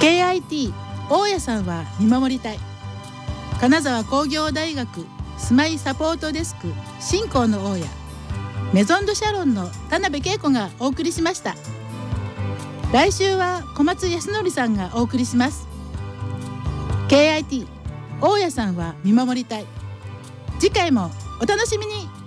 KIT 大家さんは見守りたい。金沢工業大学スマイサポートデスク新興の大家メゾンドシャロンの田辺恵子がお送りしました。来週は小松康則さんがお送りします。 KIT 大家さんは見守りたい。次回もお楽しみに。